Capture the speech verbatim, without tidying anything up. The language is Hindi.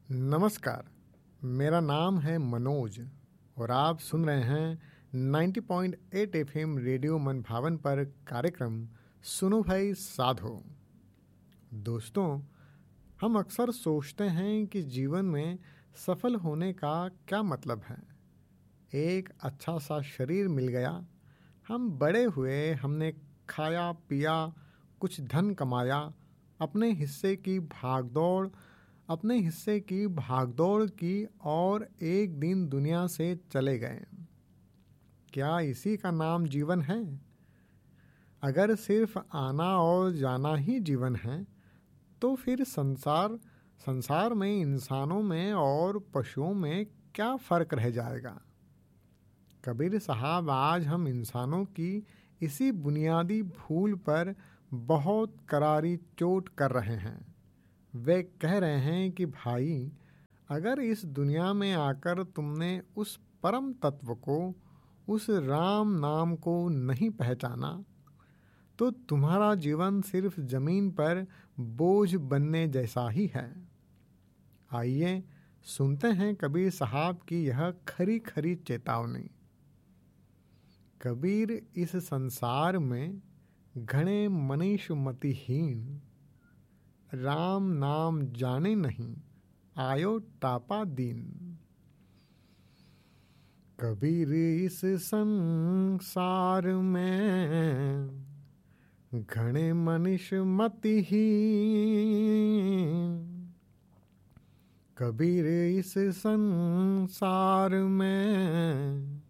नमस्कार, मेरा नाम है मनोज और आप सुन रहे हैं नब्बे पॉइंट आठ एफएम रेडियो मन भावन पर कार्यक्रम सुनो भाई साधो। दोस्तों, हम अक्सर सोचते हैं कि जीवन में सफल होने का क्या मतलब है। एक अच्छा सा शरीर मिल गया, हम बड़े हुए, हमने खाया पिया, कुछ धन कमाया, अपने हिस्से की भागदौड़ अपने हिस्से की भागदौड़ की और एक दिन दुनिया से चले गए। क्या इसी का नाम जीवन है? अगर सिर्फ आना और जाना ही जीवन है तो फिर संसार संसार में इंसानों में और पशुओं में क्या फर्क रह जाएगा। कबीर साहब आज हम इंसानों की इसी बुनियादी भूल पर बहुत करारी चोट कर रहे हैं। वे कह रहे हैं कि भाई, अगर इस दुनिया में आकर तुमने उस परम तत्व को, उस राम नाम को नहीं पहचाना तो तुम्हारा जीवन सिर्फ जमीन पर बोझ बनने जैसा ही है। आइए सुनते हैं कबीर साहब की यह खरी खरी चेतावनी। कबीर इस संसार में घने मनीष मतिहीन, राम नाम जाने नहीं आयो टापा दीन। कबीर इस संसार में घने मनीष मतिहीन, कबीर इस संसार में